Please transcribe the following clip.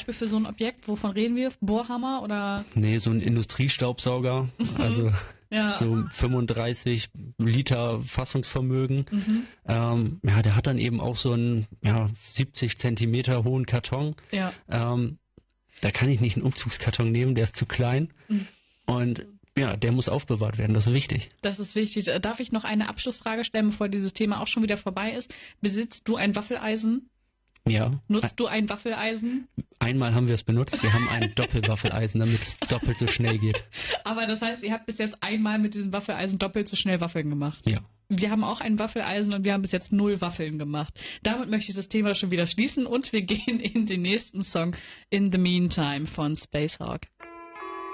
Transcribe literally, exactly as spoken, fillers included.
Beispiel für so ein Objekt? Wovon reden wir? Bohrhammer oder? Nee, so ein Industriestaubsauger, also ja. so fünfunddreißig Liter Fassungsvermögen. Mhm. Ähm, ja, der hat dann eben auch so einen ja, siebzig Zentimeter hohen Karton. Ja. Ähm, da kann ich nicht einen Umzugskarton nehmen, der ist zu klein. Mhm. Und ja, der muss aufbewahrt werden, das ist wichtig. Das ist wichtig. Darf ich noch eine Abschlussfrage stellen, bevor dieses Thema auch schon wieder vorbei ist? Besitzt du ein Waffeleisen? Ja. Nutzt du ein Waffeleisen? Einmal haben wir es benutzt. Wir haben ein Doppelwaffeleisen, damit es doppelt so schnell geht. Aber das heißt, ihr habt bis jetzt einmal mit diesem Waffeleisen doppelt so schnell Waffeln gemacht? Ja. Wir haben auch ein Waffeleisen und wir haben bis jetzt null Waffeln gemacht. Damit möchte ich das Thema schon wieder schließen und wir gehen in den nächsten Song In the Meantime von Spacehawk.